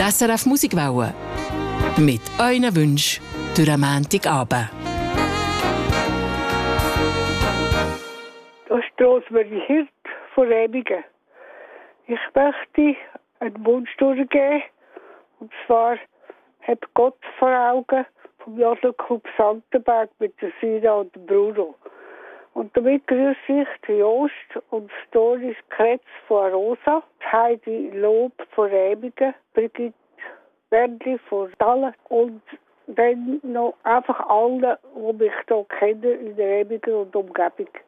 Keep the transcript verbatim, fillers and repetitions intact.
S R F Musikwelle. Mit euren Wünschen durch den Montagabend. Das ist Rosmarie Hirt von Rebigen. Ich möchte einen Wunsch durchgeben. Und zwar hat Gott vor Augen vom Jodlerclub Santenberg mit der Sina und dem Bruno. Und damit grüße ich die Jost und Doris Kretz von Rosa, Heidi Lob von Rebigen, Brigitte Wendli von Dallen und dann noch einfach alle, die mich hier kennen in Rebigen und Umgebung.